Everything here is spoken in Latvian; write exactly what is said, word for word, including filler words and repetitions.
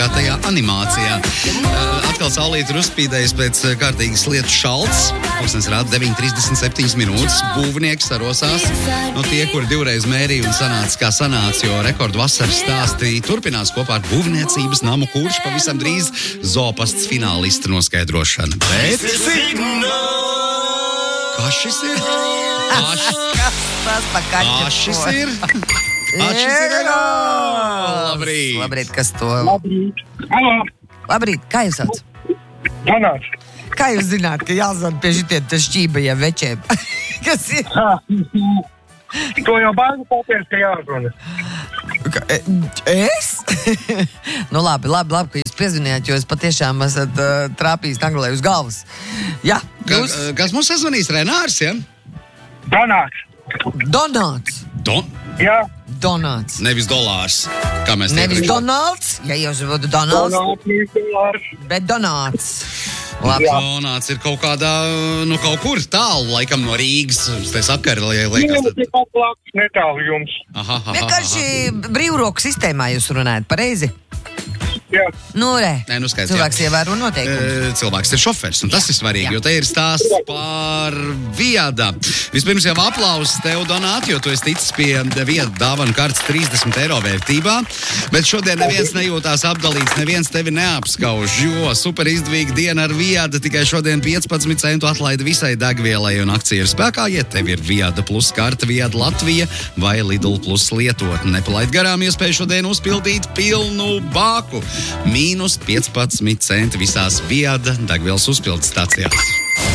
kā tajā animācijā. Uh, atkal saulīt ir uzspīdējis pēc kārtīgas lietu šalts. Pūkstens rāda deviņi trīsdesmit septiņas minūtes. Būvnieks sarosās. No tie, kuri divreiz mērīja un sanāca, kā sanāca, jo rekordu vasaras stāstī turpinās kopā ar būvniecības namu, kurš pavisam drīz Zoopasts finālista noskaidrošana. Bet... Kas šis ir? Kas, Tas pa kaķu. kas šis ir? Kas šis ir? Labrīt. Labrīt, kas to? Labrīt. Halo, Labrīt, kā jūs sauc? Donāts. Kā jūs zināt, ka jāzvan pie šitiem te šķībajiem večiem? Kas ir? Ha, To jau baigu pateikt, ka jāzvana. Ka- e- Es? Nu labi, labi, labi, ka jūs piezinājāt, jo es patiešām esat uh, trāpījis naglē uz galvas. Jā, Ka, jūs? kas mums sazvanīs? Renārs, ja? Donāts. Donāts. Don, Jā, Donāts. nevis dolārs, kā mēs Nevis teikt. Donalds, ja jau būtu Donalds, Donāts, Nikolārs. bet Donāts. Labi. Donāts ir kaut kādā, nu kaut kur tālu, laikam no Rīgas, te sakari, lai liekas. Jūs ir pat blakus netālu jums. Aha, aha, aha. Vienkārši brīvroku sistēmā jūs runājat pareizi. Jā, Nu, re. Nē, nu skaidrs, Cilvēks jā. ievēro noteikumus. E, Cilvēks ir šofers, un tas ir svarīgi, jo te ir stāsts par Viada. Vispirms jau aplausus tev, Donāt, jo tu esi ticis pie Viada dāvanu kartes trīsdesmit eiro vērtībā, bet šodien neviens nejūtās apdalīts, neviens tevi neapskauž, jo super izdevīga diena ar Viada, tikai šodien piecpadsmit centu atlaida visai degvielai, un akcija ir spēkā, ja tev ir Viada plus karta Viada Latvija vai Lidl plus lietotne. Nepalaid garām iespēju šodien uzpildīt pilnu bāku. Mīnus piecpadsmit centi visās Viada degvielas uzpildes stācijās.